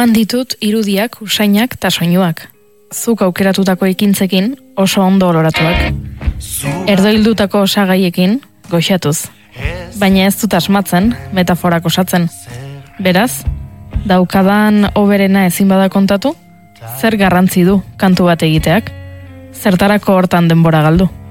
Gogoan ditut irudiak, usainak eta soinuak. Zuk aukeratutako ekintzekin oso ondo oloratuak. Erdoildutako osagaiekin goxatuz. Baina ez dut asmatzen, metaforak osatzen. Beraz, daukadan oberena ezin bada kontatu? Zer garrantzi du kantu bat egiteak? Zertarako hortan denbora galdu?